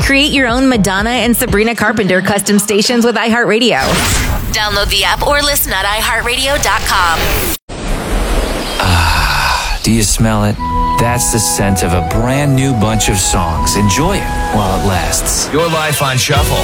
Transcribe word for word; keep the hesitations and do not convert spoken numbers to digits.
Create your own Madonna and Sabrina Carpenter custom stations with iHeartRadio. Download the app or listen at i heart radio dot com. Ah, do you smell it? That's the scent of a brand new bunch of songs. Enjoy it while it lasts. Your life on shuffle.